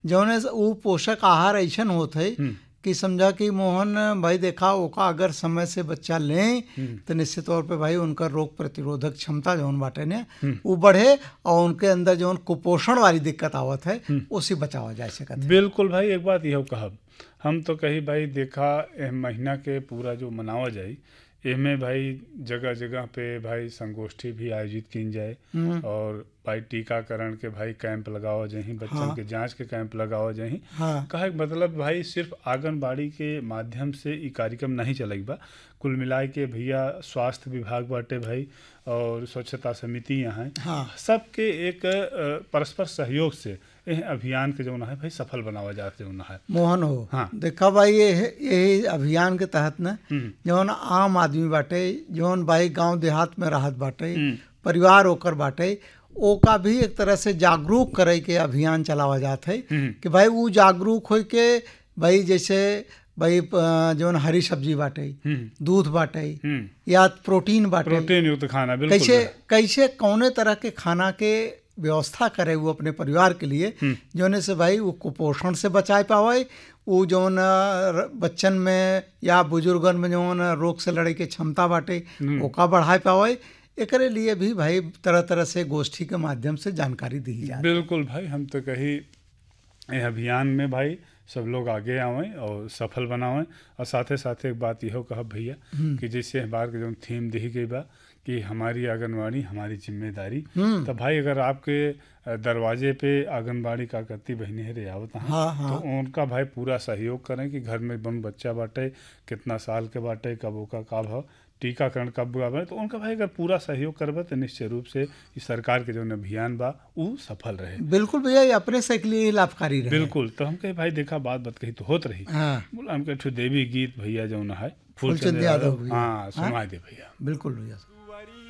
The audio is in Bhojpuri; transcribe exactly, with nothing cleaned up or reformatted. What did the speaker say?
जौने से ऊ पोषक आहार ऐसन होत है हम्म, कि समझा कि मोहन भाई देखा ओका अगर समय से बच्चा लें हम्म, तो निश्चित तौर पे भाई उनका रोग प्रतिरोधक क्षमता जौन बाटे ने हम्म। वो बढ़े और उनके अंदर जौन कुपोषण वाली दिक्कत आवत है हम्म। उसी बचावा जा सकत है। बिल्कुल भाई, एक बात यह कहब, हम तो कही भाई देखा एह महीना के पूरा जो मनावा जाए एमे भाई जगह जगह पे भाई संगोष्ठी भी आयोजित की जाए हम्म, और भाई टीकाकरण के भाई कैंप लगाओ जहीं, बच्चन हाँ के जांच के कैंप लगाओ जहीं। हाँ कहे के मतलब भाई सिर्फ आंगनबाड़ी के माध्यम से ई कार्यक्रम नहीं चलई बा, कुल मिलाए के भैया स्वास्थ्य विभाग बाटे भाई और स्वच्छता समिति यहाँ है, हाँ सबके एक अ, परस्पर सहयोग से यह अभियान के जो है भाई सफल बनावा जाते जो है। मोहन हो हाँ। देखा भाई ये यही अभियान के तहत न हम्म, जौन आम आदमी बाटे जौन भाई गांव देहात में रहत बाटे हम्म, परिवार ओकर बाटे ओका भी एक तरह से जागरूक करे के अभियान चलावा जात है हम्म, कि भाई वो जागरूक हो के भाई जैसे भाई अ, जौन हरी सब्जी बाटे हम्म, दूध बाटे हम्म। या प्रोटीन बाटे प्रोटीन युक्त खाना बिल्कुल कैसे है। कैसे कौने तरह के खाना के व्यवस्था करे वो अपने परिवार के लिए हम्म, जौने से भाई वो कुपोषण से बचाए पावे वो जौन अ, र- बच्चन में या बुजुर्गन में जौन रोग से लड़े के क्षमता बाटे हम्म। ओका बढ़ाए पावे एकरे लिए भी भाई तरह तरह से गोष्ठी के माध्यम से जानकारी दी जाए। बिल्कुल भाई, हम तो कही यह अभियान में भाई सब लोग आगे आवें और सफल बनावें। और साथे साथे एक बात यहो कहब भैया कि जैसे बार के जो थीम दी गई बा कि हमारी आंगनबाड़ी हमारी जिम्मेदारी, हम्म, तो भाई अगर आपके अ, दरवाजे पे आंगनबाड़ी का करती बहनें हरे आवत हैं हाँ तो हाँ उनका भाई पूरा सहयोग करें कि घर में बन बच्चा बाटे कितना साल के बाटे कब ओका का भाव टीकाकरण कब आवे, तो उनका भाई अगर पूरा सहयोग करबे तो निश्चित रूप से इस सरकार के जो अभियान बा वो सफल रहे। बिल्कुल भैया ये अपने से के लिए लाभकारी रहे। बिल्कुल, तो हम कहे भाई देखा बात बात कही तो होत रही, हाँ बोला हम कहे देवी गीत भैया जो है फूलचंद यादव भैया। हाँ हाँ? सुनाई दे भैया। बिल्कुल भैया।